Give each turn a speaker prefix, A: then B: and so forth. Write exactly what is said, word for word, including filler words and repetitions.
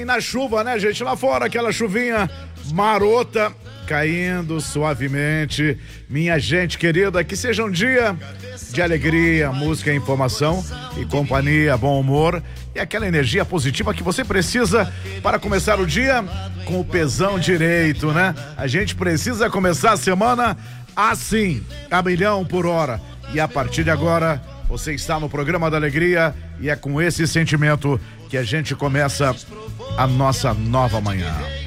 A: E na chuva, né, gente? Lá fora, aquela chuvinha marota caindo suavemente. Minha gente querida, que seja um dia de alegria, música, informação e companhia, bom humor e aquela energia positiva que você precisa para começar o dia com o pesão direito, né? A gente precisa começar a semana assim, a milhão por hora. E a partir de agora, você está no programa da alegria e é com esse sentimento que a gente começa a nossa nova manhã.